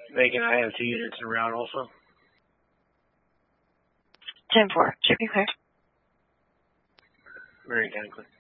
Megan, I have 2 units en route also. 10-4, should be clear. Marion County clear.